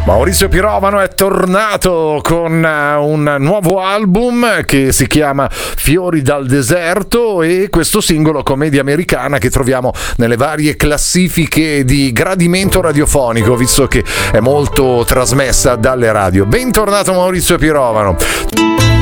Maurizio Pirovano è tornato con un nuovo album che si chiama Fiori dal deserto e questo singolo Commedia americana che troviamo nelle varie classifiche di gradimento radiofonico, visto che è molto trasmessa dalle radio. Bentornato Maurizio Pirovano.